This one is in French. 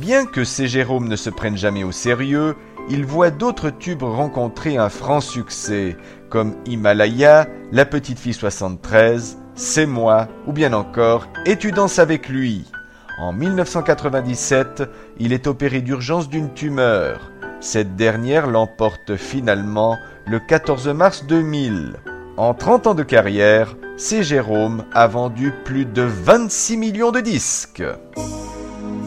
Bien que C. Jérôme ne se prenne jamais au sérieux, il voit d'autres tubes rencontrer un franc succès, comme Himalaya, La Petite Fille 73, C'est moi, ou bien encore Et tu danses avec lui. En 1997, il est opéré d'urgence d'une tumeur. Cette dernière l'emporte finalement le 14 mars 2000. En 30 ans de carrière, C. Jérôme a vendu plus de 26 millions de disques.